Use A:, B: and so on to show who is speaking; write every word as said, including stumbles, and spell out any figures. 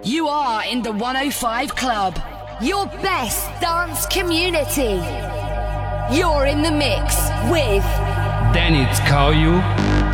A: You are in the one oh five Club, your best dance community. You're in the mix with
B: Dennis Kauju